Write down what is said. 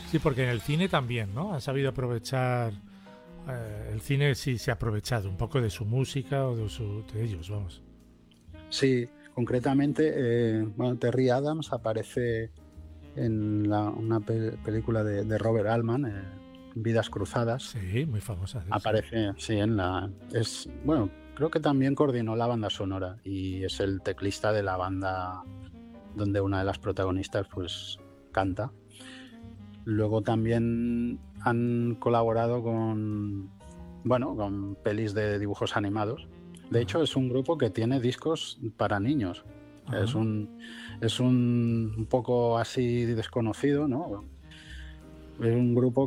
Sí, porque en el cine también, ¿no? Han sabido aprovechar. El cine sí se ha aprovechado un poco de su música o de ellos, vamos. Sí, concretamente, bueno, Terry Adams aparece en una película de Robert Altman, Vidas Cruzadas. Sí, muy famosa, sí. Aparece, sí, bueno, creo que también coordinó la banda sonora y es el teclista de la banda donde una de las protagonistas pues canta. Luego también han colaborado con pelis de dibujos animados. De Ajá, hecho, es un grupo que tiene discos para niños. O sea, ajá. es un poco así desconocido, ¿no? Es un grupo